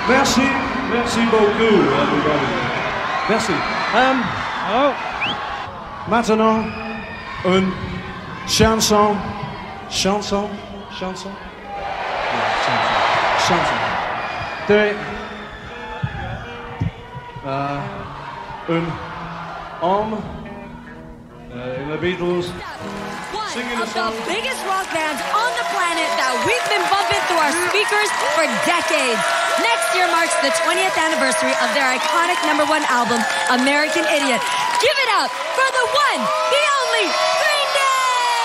Merci, merci beaucoup, everybody. Merci. Maintenant, une chanson. Chanson? Chanson? Chanson. Un homme in the Beatles. One of the biggest rock bands on the planet that we've been bumping through our speakers for decades. Next year marks the 20th anniversary of their iconic #1 album, American Idiot. Give it up for the one, the only